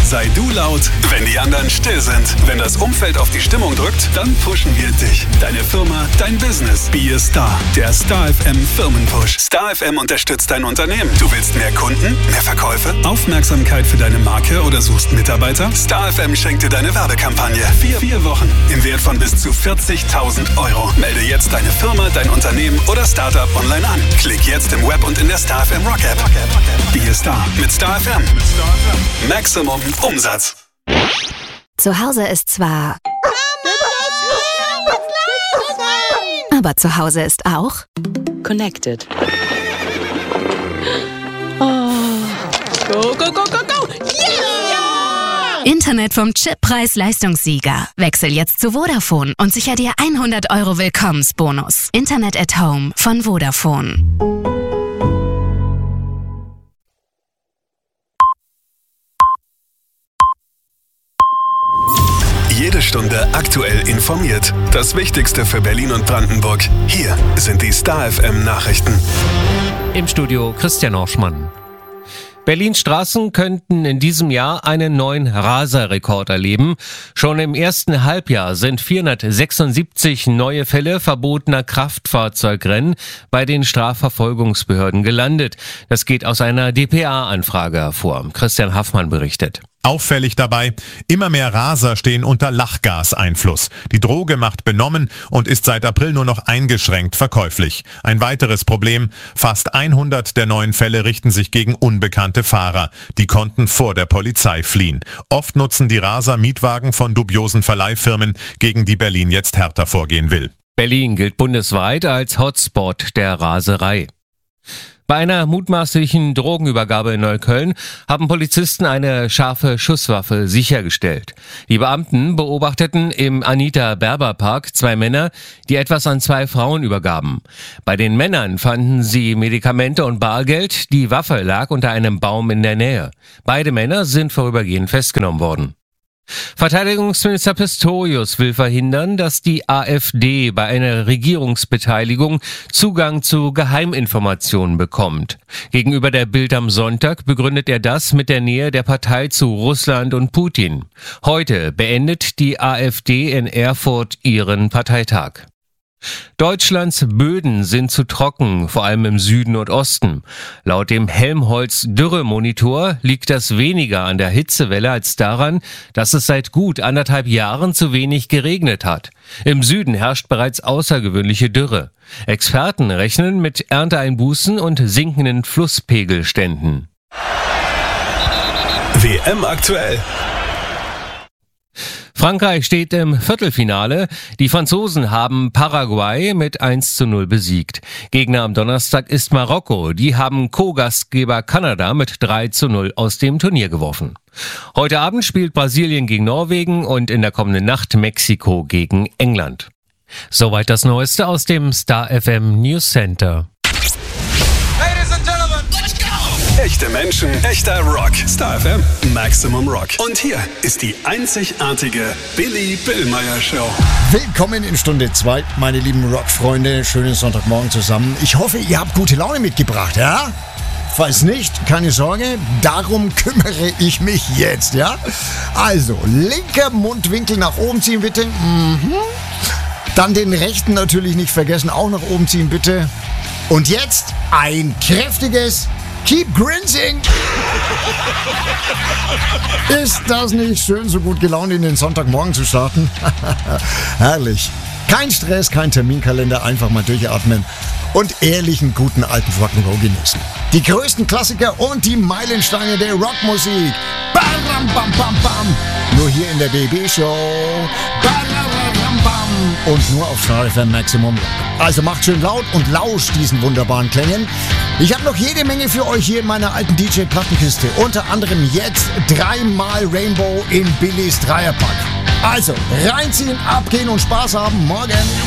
Sei du laut, wenn die anderen still sind. Wenn das Umfeld auf die Stimmung drückt, dann pushen wir dich. Deine Firma, dein Business. Be a Star. Der Star FM Firmenpush. Star FM unterstützt dein Unternehmen. Du willst mehr Kunden, mehr Verkäufe, Aufmerksamkeit für deine Marke oder suchst Mitarbeiter? Star FM schenkt dir deine Werbekampagne. Vier Wochen im Wert von bis zu 40.000 Euro. Melde jetzt deine Firma, dein Unternehmen oder Startup online an. Klick jetzt im Web und in der Star FM Rock App. Be a Star mit Star FM. Maximum Umsatz. Zu Hause ist zwar... Aber zu Hause ist auch... Connected. Oh. Go, go, go, go, go! Yeah! Internet vom Chip Preis-Leistungssieger. Wechsel jetzt zu Vodafone und sicher dir 100 € Willkommensbonus. Internet at Home von Vodafone. Jede Stunde aktuell informiert. Das Wichtigste für Berlin und Brandenburg. Hier sind die Star FM Nachrichten. Im Studio Christian Orschmann. Berlins Straßen könnten in diesem Jahr einen neuen Raserrekord erleben. Schon im ersten Halbjahr sind 476 neue Fälle verbotener Kraftfahrzeugrennen bei den Strafverfolgungsbehörden gelandet. Das geht aus einer dpa-Anfrage hervor. Christian Haffmann berichtet. Auffällig dabei, immer mehr Raser stehen unter Lachgaseinfluss. Die Droge macht benommen und ist seit April nur noch eingeschränkt verkäuflich. Ein weiteres Problem, fast 100 der neuen Fälle richten sich gegen unbekannte Fahrer. Die konnten vor der Polizei fliehen. Oft nutzen die Raser Mietwagen von dubiosen Verleihfirmen, gegen die Berlin jetzt härter vorgehen will. Berlin gilt bundesweit als Hotspot der Raserei. Bei einer mutmaßlichen Drogenübergabe in Neukölln haben Polizisten eine scharfe Schusswaffe sichergestellt. Die Beamten beobachteten im Anita-Berber-Park 2 Männer, die etwas an 2 Frauen übergaben. Bei den Männern fanden sie Medikamente und Bargeld. Die Waffe lag unter einem Baum in der Nähe. Beide Männer sind vorübergehend festgenommen worden. Verteidigungsminister Pistorius will verhindern, dass die AfD bei einer Regierungsbeteiligung Zugang zu Geheiminformationen bekommt. Gegenüber der Bild am Sonntag begründet er das mit der Nähe der Partei zu Russland und Putin. Heute beendet die AfD in Erfurt ihren Parteitag. Deutschlands Böden sind zu trocken, vor allem im Süden und Osten. Laut dem Helmholtz-Dürre-Monitor liegt das weniger an der Hitzewelle als daran, dass es seit gut 1,5 Jahren zu wenig geregnet hat. Im Süden herrscht bereits außergewöhnliche Dürre. Experten rechnen mit Ernteeinbußen und sinkenden Flusspegelständen. WM aktuell. Frankreich steht im Viertelfinale. Die Franzosen haben Paraguay mit 1:0 besiegt. Gegner am Donnerstag ist Marokko. Die haben Co-Gastgeber Kanada mit 3:0 aus dem Turnier geworfen. Heute Abend spielt Brasilien gegen Norwegen und in der kommenden Nacht Mexiko gegen England. Soweit das Neueste aus dem Star FM News Center. Echte Menschen, echter Rock. Star FM, Maximum Rock. Und hier ist die einzigartige Billy Billmeyer Show. Willkommen in Stunde 2, meine lieben Rock-Freunde. Schönen Sonntagmorgen zusammen. Ich hoffe, ihr habt gute Laune mitgebracht, ja? Falls nicht, keine Sorge, darum kümmere ich mich jetzt, ja? Also, linker Mundwinkel nach oben ziehen, bitte. Dann den rechten natürlich nicht vergessen, auch nach oben ziehen, bitte. Und jetzt ein kräftiges Keep Grinzing! Ist das nicht schön, so gut gelaunt in den Sonntagmorgen zu starten? Herrlich. Kein Stress, kein Terminkalender, einfach mal durchatmen und ehrlichen, guten alten Rock'n'Roll genießen. Die größten Klassiker und die Meilensteine der Rockmusik. Bam, bam, bam, bam. Nur hier in der BB-Show. Bam, bam. Und nur auf Star FM Maximum Rock. Also macht schön laut und lauscht diesen wunderbaren Klängen. Ich habe noch jede Menge für euch hier in meiner alten DJ-Plattenkiste. Unter anderem jetzt 3-mal Rainbow in Billys Dreierpack. Also reinziehen, abgehen und Spaß haben. Morgen.